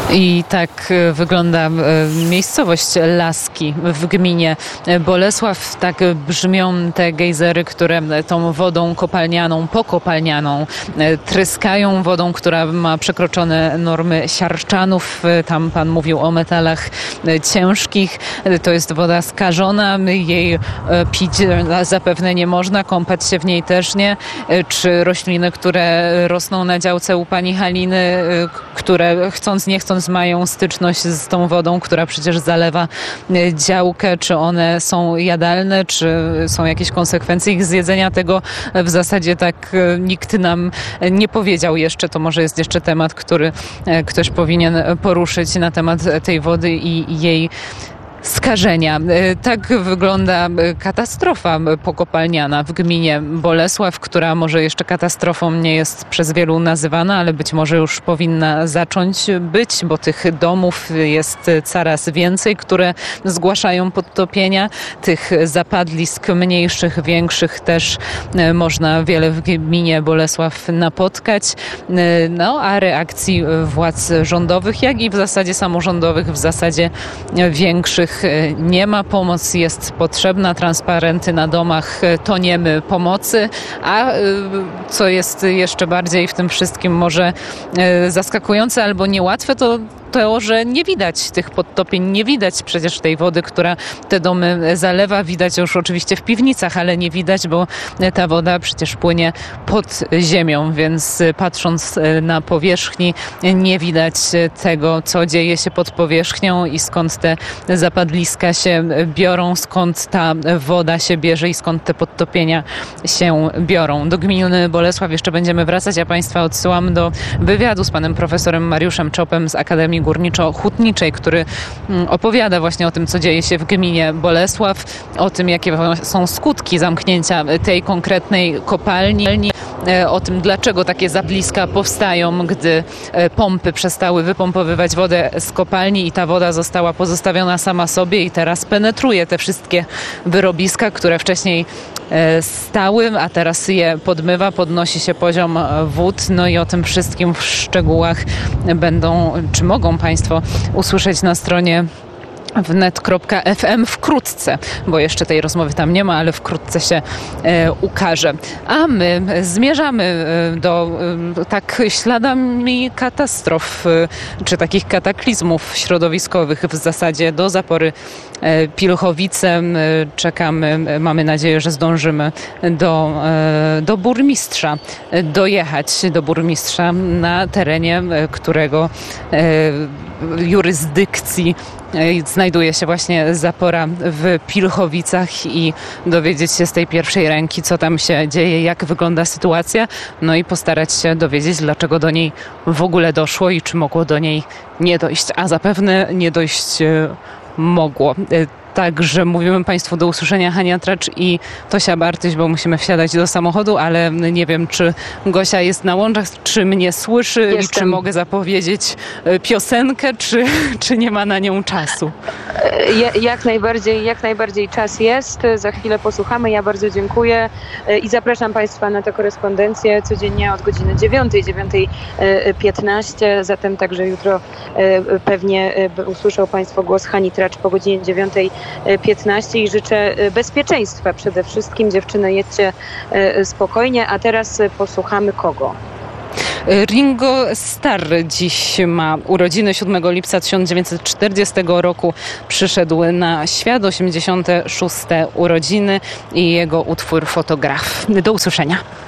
I tak wygląda miejscowość Laski w gminie Bolesław. Tak brzmią te gejzery, które tą wodą kopalnianą, pokopalnianą tryskają. Wodą, która ma przekroczone normy siarczanów. Tam pan mówił o metalach ciężkich. To jest woda skażona. Jej pić zapewne nie można. Kąpać się w niej też nie. Czy rośliny, które rosną na działce u pani Haliny, które chcąc nie chcąc mają styczność z tą wodą, która przecież zalewa działkę, czy one są jadalne, czy są jakieś konsekwencje ich zjedzenia, tego w zasadzie tak nikt nam nie powiedział jeszcze. To może jest jeszcze temat, który ktoś powinien poruszyć na temat tej wody i jej skażenia. Tak wygląda katastrofa pokopalniana w gminie Bolesław, która może jeszcze katastrofą nie jest przez wielu nazywana, ale być może już powinna zacząć być, bo tych domów jest coraz więcej, które zgłaszają podtopienia. Tych zapadlisk mniejszych, większych też można wiele w gminie Bolesław napotkać. No, a reakcji władz rządowych, jak i w zasadzie samorządowych, w zasadzie większych nie ma. Pomoc jest potrzebna, transparenty na domach toniemy pomocy, a co jest jeszcze bardziej w tym wszystkim może zaskakujące albo niełatwe, to, że nie widać tych podtopień, nie widać przecież tej wody, która te domy zalewa. Widać już oczywiście w piwnicach, ale nie widać, bo ta woda przecież płynie pod ziemią, więc patrząc na powierzchni nie widać tego, co dzieje się pod powierzchnią i skąd te zapadliska się biorą, skąd ta woda się bierze i skąd te podtopienia się biorą. Do gminy Bolesław jeszcze będziemy wracać. Ja Państwa odsyłam do wywiadu z panem profesorem Mariuszem Czopem z Akademii Górniczo-Hutniczej, który opowiada właśnie o tym, co dzieje się w gminie Bolesław, o tym, jakie są skutki zamknięcia tej konkretnej kopalni, o tym, dlaczego takie zabliska powstają, gdy pompy przestały wypompowywać wodę z kopalni i ta woda została pozostawiona sama sobie i teraz penetruje te wszystkie wyrobiska, które wcześniej stały, a teraz je podmywa, podnosi się poziom wód. No i o tym wszystkim w szczegółach mogą Państwo usłyszeć na stronie wnet.fm wkrótce, bo jeszcze tej rozmowy tam nie ma, ale wkrótce się ukaże. A my zmierzamy do tak śladami katastrof, czy takich kataklizmów środowiskowych w zasadzie do zapory Pilchowice. Czekamy, mamy nadzieję, że zdążymy do burmistrza dojechać, do burmistrza na terenie którego jurysdykcji znajduje się właśnie zapora w Pilchowicach i dowiedzieć się z tej pierwszej ręki, co tam się dzieje, jak wygląda sytuacja, no i postarać się dowiedzieć, dlaczego do niej w ogóle doszło i czy mogło do niej nie dojść, a zapewne nie dojść mogło. Także mówimy Państwu do usłyszenia, Hania Tracz i Tosia Bartyś, bo musimy wsiadać do samochodu, ale nie wiem, czy Gosia jest na łączach, czy mnie słyszy. Jestem. I czy mogę zapowiedzieć piosenkę, czy nie ma na nią czasu. Jak najbardziej czas jest. Za chwilę posłuchamy. Ja bardzo dziękuję i zapraszam Państwa na tę korespondencję codziennie od godziny 9:15. Zatem także jutro pewnie usłyszą Państwo głos Hani Tracz po godzinie 9:15 i życzę bezpieczeństwa przede wszystkim. Dziewczyny, jedźcie spokojnie, a teraz posłuchamy kogo? Ringo Starr dziś ma urodziny. 7 lipca 1940 roku przyszedł na świat, 86. urodziny i jego utwór Fotograf. Do usłyszenia.